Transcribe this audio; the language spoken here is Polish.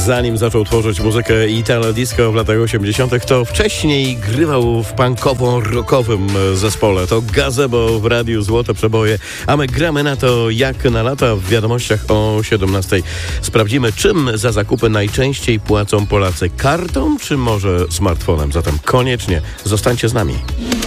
zanim zaczął tworzyć muzykę Italo Disco w latach 80., to wcześniej grywał w punkowo-rockowym zespole. To Gazebo w radiu Złote Przeboje, a my gramy na to jak na lata. W wiadomościach o 17:00 sprawdzimy, czym za zakupy najczęściej płacą Polacy. Kartą czy może smartfonem? Zatem koniecznie zostańcie z nami.